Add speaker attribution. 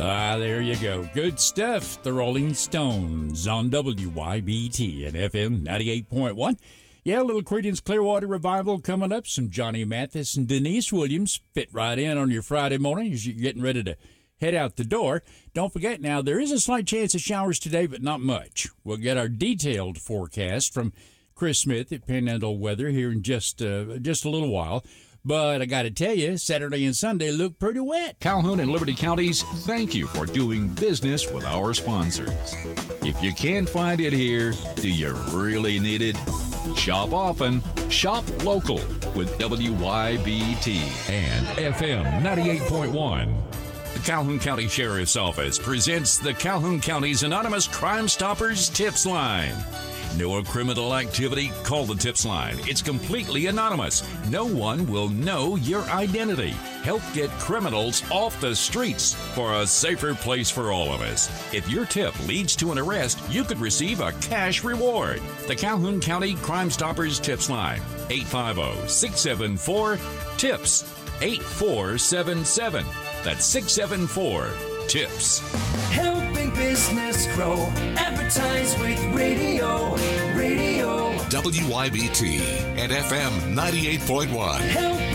Speaker 1: There you go. Good stuff. The Rolling Stones on WYBT and FM 98.1. Yeah, a little Creedence Clearwater Revival coming up. Some Johnny Mathis and Denise Williams fit right in on your Friday morning as you're getting ready to head out the door. Don't forget now, there is a slight chance of showers today, but not much. We'll get our detailed forecast from Chris Smith at Panhandle Weather here in just a little while. But I got to tell you, Saturday and Sunday look pretty wet.
Speaker 2: Calhoun and Liberty Counties, thank you for doing business with our sponsors. If you can't find it here, do you really need it? Shop often, shop local with WYBT and FM 98.1. The Calhoun County Sheriff's Office presents the Calhoun County's Anonymous Crime Stoppers Tips Line. No criminal activity? Call the Tips Line. It's completely anonymous. No one will know your identity. Help get criminals off the streets for a safer place for all of us. If your tip leads to an arrest, you could receive a cash reward. The Calhoun County Crime Stoppers Tips Line. 850-674-TIPS. 8477. That's 674-TIPS.
Speaker 3: Helping business grow. Advertise with radio.
Speaker 4: WYBT and FM 98.1.
Speaker 3: Help